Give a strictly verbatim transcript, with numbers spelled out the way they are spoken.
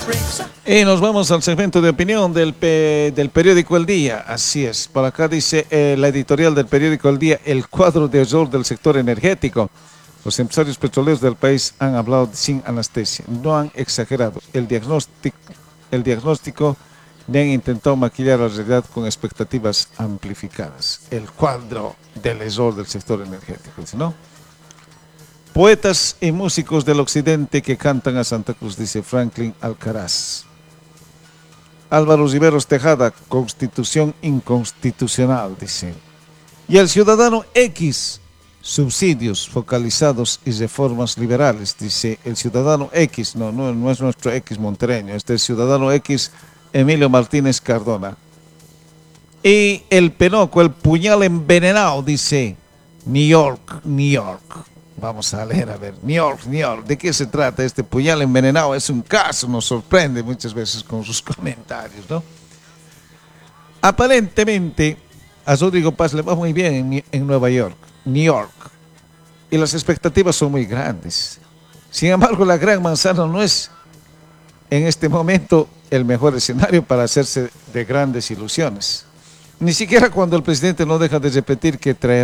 Y nos vamos al segmento de opinión del, pe del periódico El Día. Así es, por acá dice eh, la editorial del periódico El Día, el cuadro de horror del sector energético. Los empresarios petroleros del país han hablado sin anestesia, no han exagerado. El diagnóstico, el diagnóstico le han intentado maquillar la realidad con expectativas amplificadas. El cuadro del horror del sector energético, ¿no? Poetas y músicos del occidente que cantan a Santa Cruz, dice Franklin Alcaraz. Álvaro Riveros Tejada, constitución inconstitucional, dice. Y el ciudadano X, subsidios focalizados y reformas liberales, dice el ciudadano X, no, no, no es nuestro X montereño, este es el ciudadano X, Emilio Martínez Cardona. Y el penoco, el puñal envenenado, dice New York, New York. Vamos a leer, a ver, New York, New York, ¿de qué se trata este puñal envenenado? Es un caso, nos sorprende muchas veces con sus comentarios, ¿no? Aparentemente, a Rodrigo Paz le va muy bien en, en Nueva York, New York, y las expectativas son muy grandes. Sin embargo, la Gran Manzana no es en este momento el mejor escenario para hacerse de grandes ilusiones. Ni siquiera cuando el presidente no deja de repetir que traerá